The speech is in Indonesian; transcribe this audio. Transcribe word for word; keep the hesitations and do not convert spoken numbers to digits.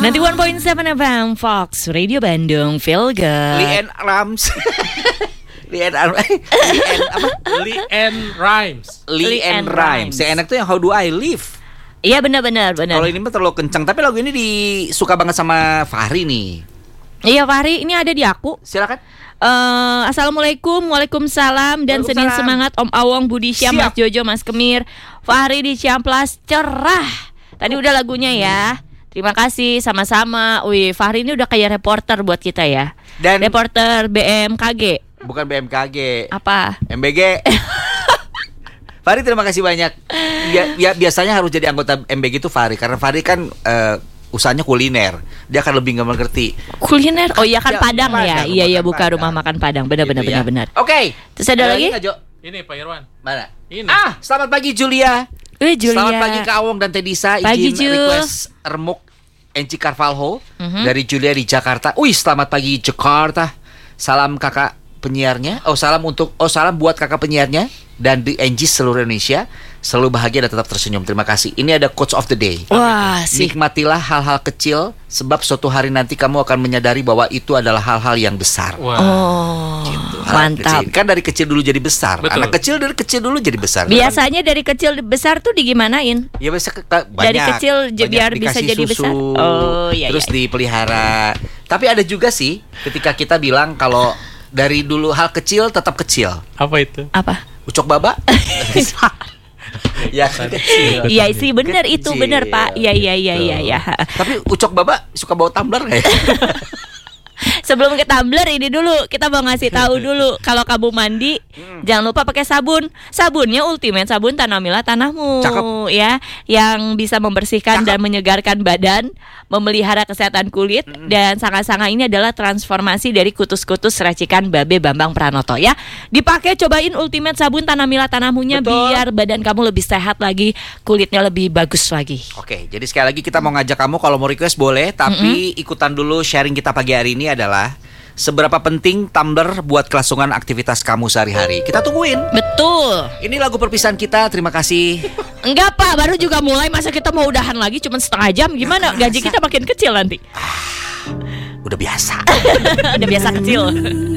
Nanti one point seven F M Fox Radio Bandung, feel good. Lian Rams. Lian Rams. Lian apa? Lian Rhymes. Lian Rhymes. Yang enak tuh yang How Do I Live. Iya benar-benar benar. Kalau ini mah terlalu kencang. Tapi lagu ini disuka banget sama Fahri nih. Iya Fahri, ini ada di aku. Silakan. Uh, Assalamualaikum, waalaikumsalam dan Senin semangat Om Awong, Budi Syam, Mas Jojo, Mas Kemir, Fahri di Ciamplas cerah. Tadi udah lagunya ya. Terima kasih sama-sama. Wih, Fahri ini udah kayak reporter buat kita ya. Dan reporter B M K G. Bukan B M K G. Apa? M B G. Fahri terima kasih banyak. Ya, ya biasanya harus jadi anggota M B G itu Fahri karena Fahri kan uh, usahanya kuliner. Dia akan lebih nggak mengerti. Kuliner? Oh iya kan ya, Padang, Padang ya. Iya iya buka Padang. rumah makan Padang. Benar-benar gitu ya. benar-benar. Oke. Okay. Terus ada, ada lagi? lagi ini Pak Irwan. Mana? Ini. Ah, selamat pagi Julia. Eh Julia. Selamat pagi Kak Awong dan Tedisa. Pagi, Izin Ju. request remuk Enci Carvalho mm-hmm. dari Julia di Jakarta. Wih, selamat pagi Jakarta. Salam kakak penyiarnya. Oh, salam untuk oh salam buat kakak penyiarnya dan di Enci seluruh Indonesia. Selalu bahagia dan tetap tersenyum. Terima kasih. Ini ada quotes of the day. Wah, sih. Nikmatilah hal-hal kecil sebab suatu hari nanti kamu akan menyadari bahwa itu adalah hal-hal yang besar. Wah. Oh, gitu. Mantap. Kecil. Kan dari kecil dulu jadi besar. Betul. Anak kecil dari kecil dulu jadi besar. Biasanya kan? Dari kecil besar tuh digimanain? Ya biasa ke, ke, banyak. Dari kecil j- biar bisa jadi susu, besar. Oh, iya. Terus iya. dipelihara. Tapi ada juga sih ketika kita bilang kalau dari dulu hal kecil tetap kecil. Apa itu? Apa? Ucok baba. Ya kecil. Iya sih benar itu Kecil. benar Pak. Iya iya iya iya ya. Tapi ucok baba suka bawa tumbler nggak ya? Sebelum ke tumbler ini dulu kita mau ngasih tahu dulu kalau kamu mandi hmm. jangan lupa pakai sabun. Sabunnya Ultimate Sabun Tanamilah Tanahmu. Cakep. Ya, yang bisa membersihkan Cakep. dan menyegarkan badan, memelihara kesehatan kulit hmm. dan sangat-sangat ini adalah transformasi dari kutus-kutus racikan Babe Bambang Pranoto ya. Dipakai cobain Ultimate Sabun Tanamilah Tanahmunya. Betul. Biar badan kamu lebih sehat lagi, kulitnya lebih bagus lagi. Oke, jadi sekali lagi kita mau ngajak kamu kalau mau request boleh, tapi mm-hmm. ikutan dulu sharing kita pagi hari ini adalah seberapa penting tumbler buat kelangsungan aktivitas kamu sehari-hari. Kita tungguin. Betul. Ini lagu perpisahan kita. Terima kasih. Enggak Pak, baru juga mulai. Masa kita mau udahan lagi cuma setengah jam? Gimana? Gaji kita makin kecil nanti. Udah biasa. Udah biasa kecil.